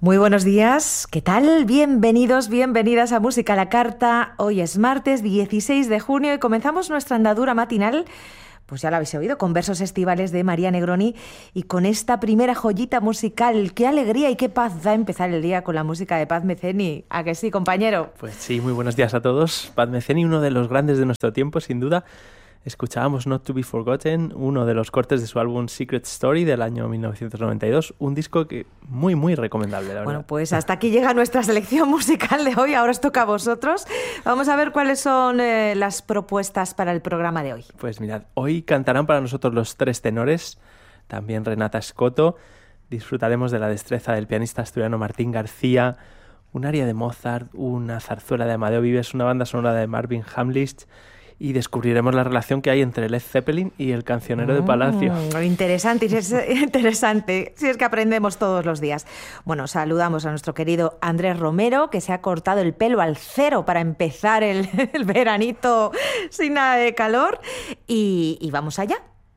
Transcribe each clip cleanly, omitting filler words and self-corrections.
Muy buenos días, ¿qué tal? Bienvenidos, bienvenidas a Música a la Carta. Hoy es martes 16 de junio y comenzamos nuestra andadura matinal, pues ya lo habéis oído, con versos estivales de María Negroni y con esta primera joyita musical. ¡Qué alegría y qué paz da empezar el día con la música de Paz Meceni! ¿A que sí, compañero? Pues sí, muy buenos días a todos. Paz Meceni, uno de los grandes de nuestro tiempo, sin duda. Escuchábamos Not to be Forgotten, uno de los cortes de su álbum Secret Story del año 1992, un disco que muy recomendable, la verdad. Bueno, pues hasta aquí llega nuestra selección musical de hoy, ahora os toca a vosotros. Vamos a ver cuáles son las propuestas para el programa de hoy. Pues mirad, hoy cantarán para nosotros los tres tenores, también Renata Scotto, disfrutaremos de la destreza del pianista asturiano Martín García, un aria de Mozart, una zarzuela de Amadeo Vives, una banda sonora de Marvin Hamlisch, y descubriremos la relación que hay entre Led Zeppelin y el cancionero de Palacio. Interesante, interesante. Si es que aprendemos todos los días. Bueno, saludamos a nuestro querido Andrés Romero, que se ha cortado el pelo al cero para empezar el veranito sin nada de calor. Y vamos allá.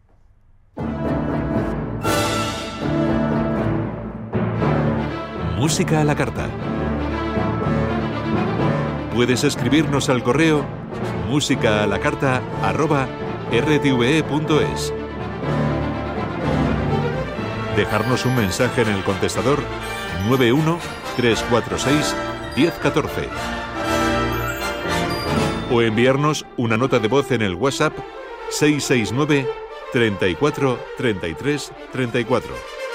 Música a la carta. Puedes escribirnos al correo musicalacarta@rtve.es. Dejarnos un mensaje en el contestador 91 346 1014 o enviarnos una nota de voz en el WhatsApp 669 34 33 34.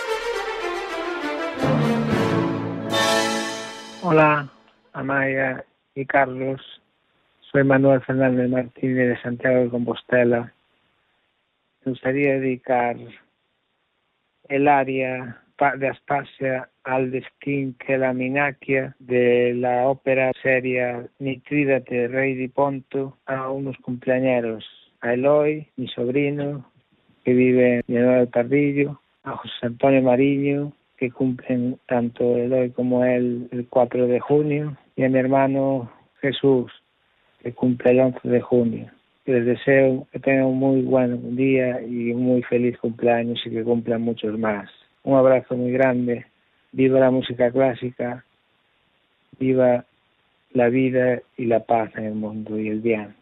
Hola, Amaya y Carlos. Soy Manuel Fernández Martínez de Santiago de Compostela. Me gustaría dedicar el aria de Aspasia al Destin che la Minacchia de la ópera seria Mitrídate, Rey di Ponto a unos cumpleañeros, a Eloy, mi sobrino, que vive en Villanueva del Pardillo, a José Antonio Mariño, que cumplen tanto Eloy como él el 4 de junio, y a mi hermano Jesús, que cumple el 11 de junio. Les deseo que tengan un muy buen día y un muy feliz cumpleaños y que cumplan muchos más. Un abrazo muy grande. Viva la música clásica, viva la vida y la paz en el mundo y el bien.